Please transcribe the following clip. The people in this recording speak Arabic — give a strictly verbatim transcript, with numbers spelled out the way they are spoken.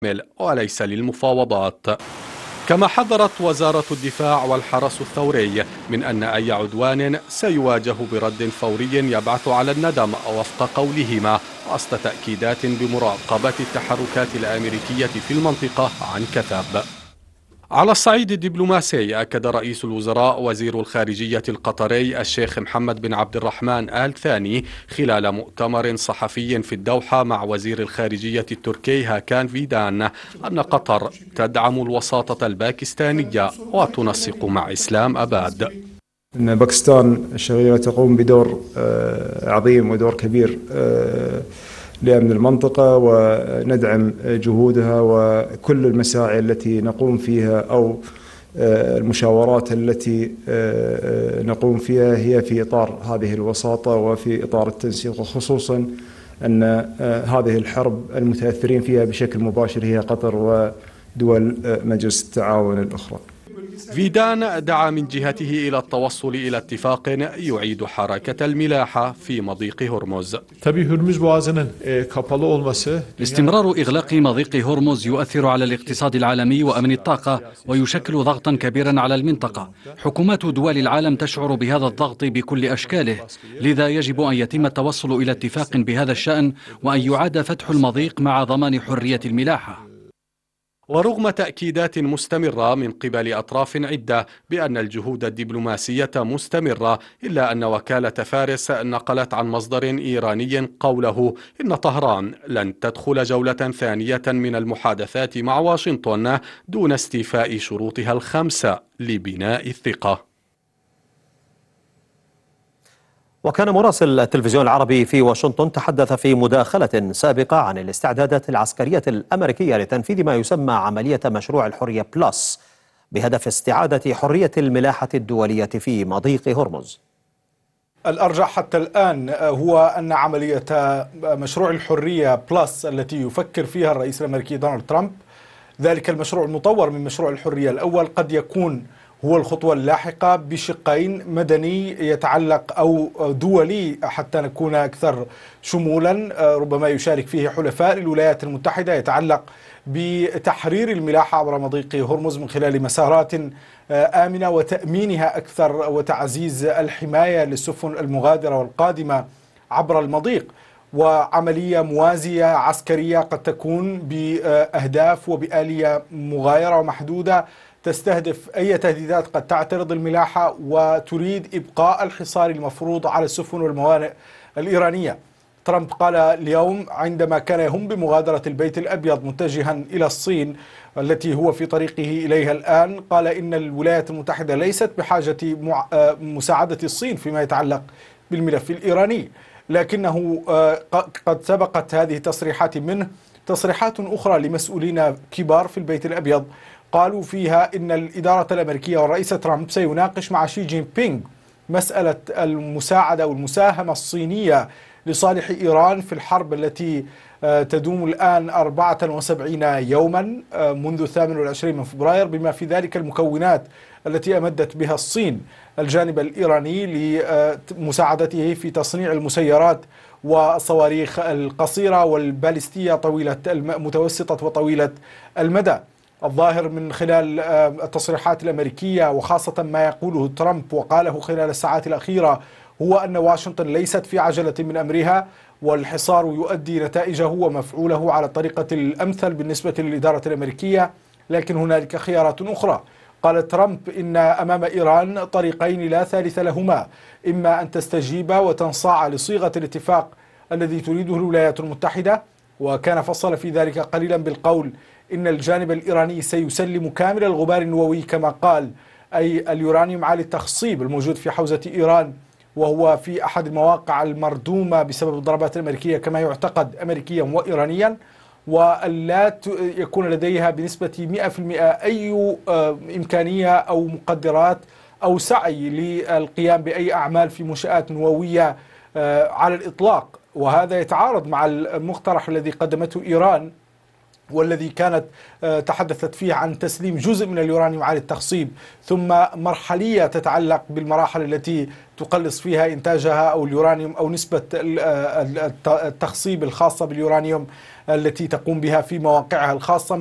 وليس للمفاوضات. كما حذرت وزارة الدفاع والحرس الثوري من أن أي عدوان سيواجه برد فوري يبعث على الندم وفق قولهما، وسط تأكيدات بمراقبة التحركات الأمريكية في المنطقة عن كثب. على الصعيد الدبلوماسي، أكد رئيس الوزراء وزير الخارجية القطري الشيخ محمد بن عبد الرحمن آل ثاني خلال مؤتمر صحفي في الدوحة مع وزير الخارجية التركي هاكان فيدان أن قطر تدعم الوساطة الباكستانية وتنسق مع إسلام أباد. إن باكستان الشقيقة تقوم بدور عظيم ودور كبير لأمن المنطقة، وندعم جهودها وكل المساعي التي نقوم فيها أو المشاورات التي نقوم فيها هي في إطار هذه الوساطة وفي إطار التنسيق، وخصوصا أن هذه الحرب المتأثرين فيها بشكل مباشر هي قطر ودول مجلس التعاون الأخرى. فيدان دعا من جهته إلى التوصل إلى اتفاق يعيد حركة الملاحة في مضيق هرمز. استمرار إغلاق مضيق هرمز يؤثر على الاقتصاد العالمي وأمن الطاقة، ويشكل ضغطا كبيرا على المنطقة. حكومات دول العالم تشعر بهذا الضغط بكل أشكاله، لذا يجب أن يتم التوصل إلى اتفاق بهذا الشأن، وأن يعاد فتح المضيق مع ضمان حرية الملاحة. ورغم تأكيدات مستمرة من قبل أطراف عدة بأن الجهود الدبلوماسية مستمرة، إلا أن وكالة فارس نقلت عن مصدر إيراني قوله إن طهران لن تدخل جولة ثانية من المحادثات مع واشنطن دون استيفاء شروطها الخمسة لبناء الثقة. وكان مراسل التلفزيون العربي في واشنطن تحدث في مداخلة سابقة عن الاستعدادات العسكرية الأمريكية لتنفيذ ما يسمى عملية مشروع الحرية بلس بهدف استعادة حرية الملاحة الدولية في مضيق هرمز. الأرجح حتى الآن هو أن عملية مشروع الحرية بلس التي يفكر فيها الرئيس الأمريكي دونالد ترامب، ذلك المشروع المطور من مشروع الحرية الأول، قد يكون هو الخطوة اللاحقة بشقين: مدني يتعلق أو دولي حتى نكون أكثر شمولا ربما يشارك فيه حلفاء الولايات المتحدة، يتعلق بتحرير الملاحة عبر مضيق هرمز من خلال مسارات آمنة وتأمينها أكثر وتعزيز الحماية للسفن المغادرة والقادمة عبر المضيق، وعملية موازية عسكرية قد تكون بأهداف وبآلية مغايرة ومحدودة تستهدف أي تهديدات قد تعترض الملاحة وتريد إبقاء الحصار المفروض على السفن والموانئ الإيرانية. ترامب قال اليوم عندما كان يهم بمغادرة البيت الأبيض متجها إلى الصين التي هو في طريقه إليها الآن، قال إن الولايات المتحدة ليست بحاجة مساعدة الصين فيما يتعلق بالملف الإيراني، لكنه قد سبقت هذه التصريحات منه تصريحات أخرى لمسؤولين كبار في البيت الأبيض قالوا فيها إن الإدارة الأمريكية والرئيس ترامب سيناقش مع شي جين بينغ مسألة المساعدة والمساهمة الصينية لصالح إيران في الحرب التي تدوم الآن أربعة وسبعين يوما منذ الثامن والعشرين من فبراير، بما في ذلك المكونات التي أمدت بها الصين الجانب الإيراني لمساعدته في تصنيع المسيرات والصواريخ القصيرة والبالستية طويلة متوسطة وطويلة المدى. الظاهر من خلال التصريحات الأمريكية وخاصة ما يقوله ترامب وقاله خلال الساعات الأخيرة هو أن واشنطن ليست في عجلة من أمرها، والحصار يؤدي نتائجه ومفعوله على الطريقة الأمثل بالنسبة للإدارة الأمريكية، لكن هنالك خيارات أخرى. قال ترامب إن أمام إيران طريقين لا ثالث لهما: إما أن تستجيب وتنصاع لصيغة الاتفاق الذي تريده الولايات المتحدة، وكان فصل في ذلك قليلا بالقول إن الجانب الإيراني سيسلم كامل الغبار النووي كما قال، أي اليورانيوم عالي التخصيب الموجود في حوزة إيران، وهو في أحد المواقع المردومة بسبب الضربات الأمريكية كما يعتقد أمريكيا وإيرانيا، ولا يكون لديها بنسبة مئة بالمئة أي إمكانية أو مقدرات أو سعي للقيام بأي أعمال في منشآت نووية على الإطلاق. وهذا يتعارض مع المقترح الذي قدمته إيران والذي كانت تحدثت فيه عن تسليم جزء من اليورانيوم على التخصيب، ثم مرحلية تتعلق بالمراحل التي تقلص فيها إنتاجها أو اليورانيوم أو نسبة التخصيب الخاصة باليورانيوم التي تقوم بها في مواقعها الخاصة.